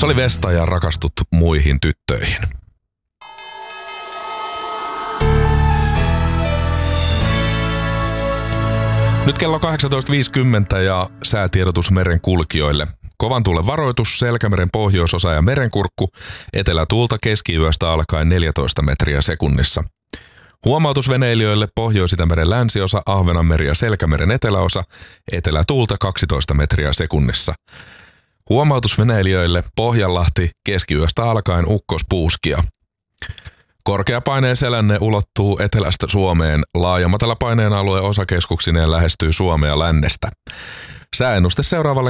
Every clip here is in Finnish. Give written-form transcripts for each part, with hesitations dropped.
Se oli Vesta ja Rakastut muihin tyttöihin. Nyt kello 18.50 ja säätiedotus merenkulkijoille. Kovan tuulen varoitus, Selkämeren pohjoisosa ja merenkurkku, etelätuulta keskiyöstä alkaen 14 metriä sekunnissa. Huomautus veneilijöille Pohjois-Itämeren länsiosa, Ahvenanmeri ja Selkämeren eteläosa, etelätuulta 12 metriä sekunnissa. Huomautus veneilijöille Pohjanlahti, keskiyöstä alkaen ukkospuuskia. Korkeapaineen selänne ulottuu etelästä Suomeen, laajamatalpaineen alue osakeskuksineen lähestyy Suomea lännestä. Sääennuste seuraavalle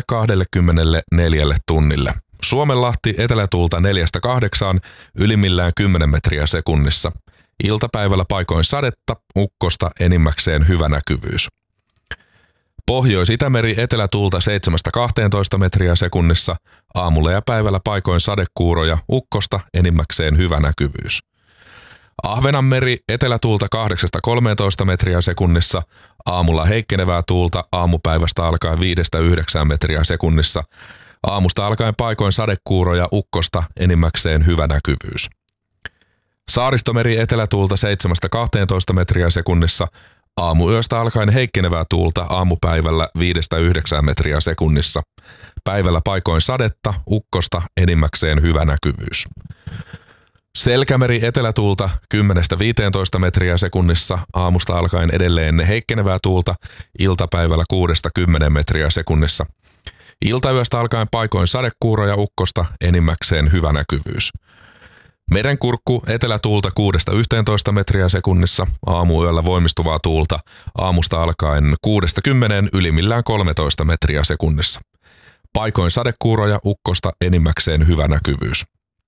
24 tunnille. Suomenlahti etelätuulta 4-8, ylimmillään 10 metriä sekunnissa. Iltapäivällä paikoin sadetta, ukkosta enimmäkseen hyvä näkyvyys. Pohjois-Itämeri etelätuulta 7-12 metriä sekunnissa, aamulla ja päivällä paikoin sadekuuroja, ukkosta enimmäkseen hyvä näkyvyys. Ahvenanmeri etelätuulta 8-13 metriä sekunnissa, aamulla heikkenevää tuulta, aamupäivästä alkaen 5-9 metriä sekunnissa, aamusta alkaen paikoin sadekuuroja, ukkosta enimmäkseen hyvä näkyvyys. Saaristomeri etelätuulta 7-12 metriä sekunnissa, aamuyöstä alkaen heikkenevää tuulta, aamupäivällä 5-9 metriä sekunnissa, päivällä paikoin sadetta, ukkosta enimmäkseen hyvä näkyvyys. Selkämeri etelätuulta 10-15 metriä sekunnissa, aamusta alkaen edelleen heikkenevää tuulta, iltapäivällä 6-10 metriä sekunnissa. Iltayöstä alkaen paikoin sadekuuroja, ukkosta enimmäkseen hyvä näkyvyys. Merenkurkku etelätuulta 6-11 metriä sekunnissa, aamuyöllä voimistuvaa tuulta, aamusta alkaen 6-10, ylimmillään 13 metriä sekunnissa. Paikoin sadekuuroja, ukkosta enimmäkseen hyvä näkyvyys.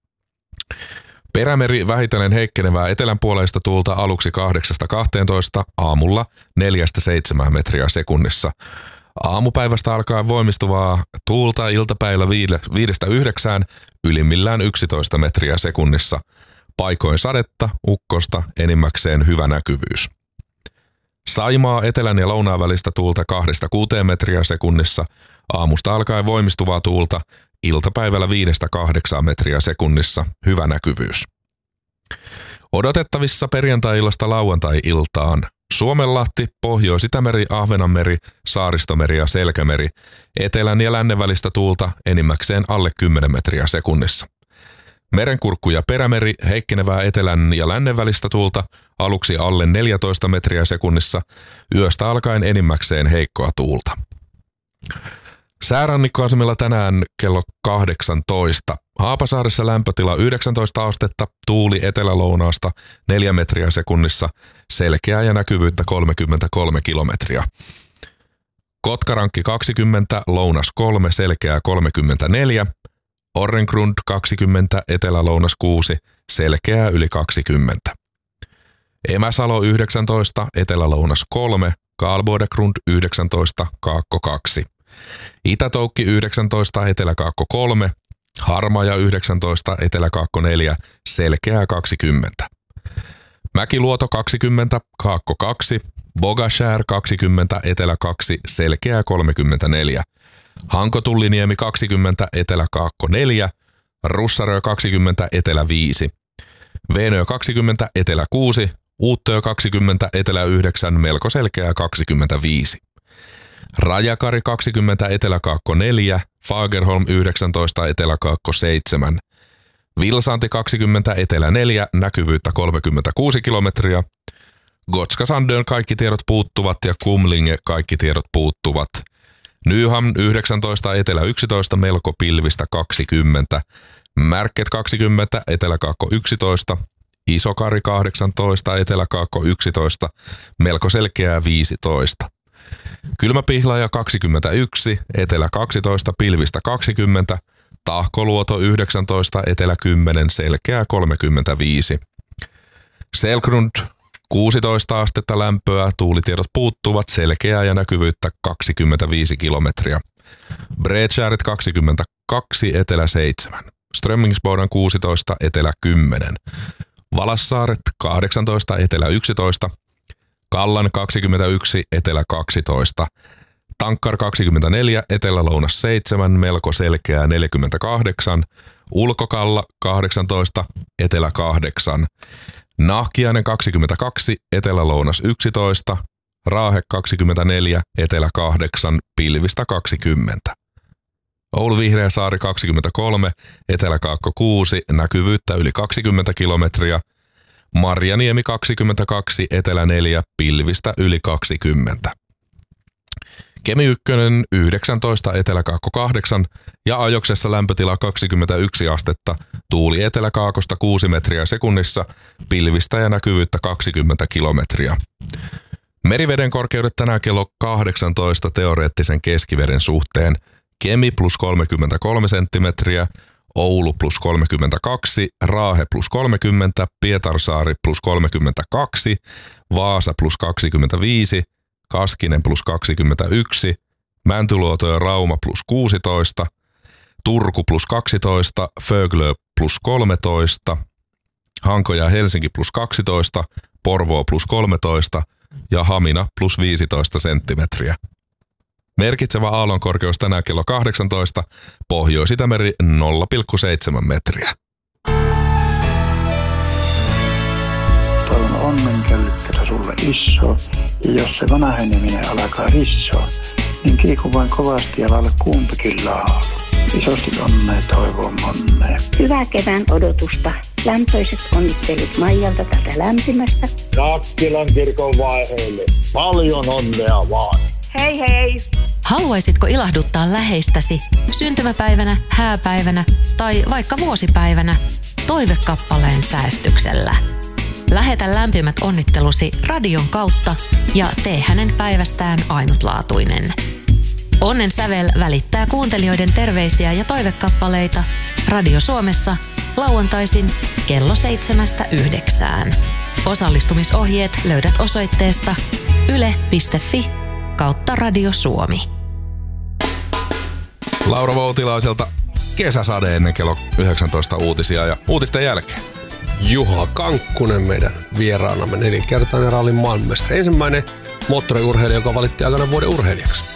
Perämeri vähitellen heikkenevää etelänpuoleista tuulta aluksi 8-12, aamulla 4-7 metriä sekunnissa. Aamupäivästä alkaen voimistuvaa tuulta, iltapäivällä 5-9, ylimmillään 11 metriä sekunnissa. Paikoin sadetta, ukkosta enimmäkseen hyvä näkyvyys. Saimaa etelän ja lounaan välistä tuulta 2-6 metriä sekunnissa, aamusta alkaen voimistuvaa tuulta, iltapäivällä 5-8 metriä sekunnissa, hyvä näkyvyys. Odotettavissa perjantai-illasta lauantai-iltaan Suomenlahti, Pohjois-Itämeri, Ahvenanmeri, Saaristomeri ja Selkämeri, etelän ja lännen välistä tuulta enimmäkseen alle 10 metriä sekunnissa. Merenkurkku ja Perämeri, heikkenevää etelän ja lännen välistä tuulta, aluksi alle 14 metriä sekunnissa, yöstä alkaen enimmäkseen heikkoa tuulta. Säärannikkoasemilla tänään kello 18. Haapasaaressa lämpötila 19 astetta, tuuli etelälounaasta 4 metriä sekunnissa, selkeää ja näkyvyyttä 33 kilometriä. Kotkarankki 20, lounas 3, selkeää 34, Orrengrund 20, etelälounas 6, selkeää yli 20. Emäsalo 19, etelälounas 3, Karlbodegrund 19, kaakko 2. Itätoukki 19, eteläkaakko 3, Harmaja 19, eteläkaakko 4, selkeää 20. Mäkiluoto 20, kaakko 2, Bogashär 20, etelä 2, selkeää 34. Hankotulliniemi 20, eteläkaakko 4, Russarö 20, etelä 5. Veenö 20, etelä 6, Uuttöö 20, etelä 9, melko selkeää 25. Rajakari 20, eteläkaakko 4, Fagerholm 19, eteläkaakko 7. Vilsanti 20, etelä 4, näkyvyyttä 36 kilometriä. Gotska Sandön kaikki tiedot puuttuvat ja Kumlinge kaikki tiedot puuttuvat. Nyhamn 19, etelä 11, melko pilvistä 20. Märket 20, eteläkaakko 11. Isokari 18, eteläkaakko 11, melko selkeää 15. Kylmäpihlaja 21, etelä 12, pilvistä 20, Tahkoluoto 19, etelä 10, selkeää 35. Selgrund 16 astetta lämpöä, tuulitiedot puuttuvat, selkeää ja näkyvyyttä 25 kilometriä. Bredkäret 22, etelä 7. Strömmingsbodan 16, etelä 10. Valassaaret 18, etelä 11. Kallan 21, etelä 12. Tankkar 24, Etelä-Lounas 7, Melko Selkeää 48, Ulkokalla 18, Etelä 8, Nahkiainen 22, Etelä-Lounas 11, Raahe 24, Etelä 8, pilvistä 20. Oulu Vihreäsaari 23, Etelä-Kaakko 6, näkyvyyttä yli 20 kilometriä. Marjaniemi 22, Etelä 4, pilvistä yli 20. Kemi 1, 19, Etelä-Kaakko 8 ja Ajoksessa lämpötila 21 astetta, tuuli Etelä-Kaakosta 6 metriä sekunnissa, pilvistä ja näkyvyyttä 20 kilometriä. Meriveden korkeudet tänään kello 18 teoreettisen keskiveden suhteen. Kemi plus 33 senttimetriä, Oulu plus 32, Raahe plus 30, Pietarsaari plus 32, Vaasa plus 25, Kaskinen plus 21, Mäntyluoto ja Rauma plus 16, Turku plus 12, Föglö plus 13, Hanko ja Helsinki plus 12, Porvoo plus 13 ja Hamina plus 15 senttimetriä. Merkitsevä aallonkorkeus tänään kello 18, Pohjois-Itämeri 0,7 metriä. Toivon onnenkellyttätä sulle iso, ja jos se vanheneminen alkaa hissoa, niin kiiku vain kovasti ja laula kumpikin laulu. Isosti onnea toivon onnea. Hyvää kevään odotusta. Lämpöiset onnittelut Maijalta tätä lämpimästä. Nakkilan kirkon vaiheelle. Paljon onnea vaan. Hei hei! Haluaisitko ilahduttaa läheistäsi syntymäpäivänä, hääpäivänä tai vaikka vuosipäivänä toivekappaleen säästyksellä? Lähetä lämpimät onnittelusi radion kautta ja tee hänen päivästään ainutlaatuinen. Onnen sävel välittää kuuntelijoiden terveisiä ja toivekappaleita Radio Suomessa lauantaisin kello 7–9. Osallistumisohjeet löydät osoitteesta yle.fi/Radio Suomi. Laura Voutilaiselta kesäsade ennen kello 19 uutisia ja uutisten jälkeen. Juha Kankkunen meidän vieraanamme, 4-kertainen rallin maailmanmestari. Ensimmäinen moottoriurheilija, joka valittiin aikana vuoden urheilijaksi.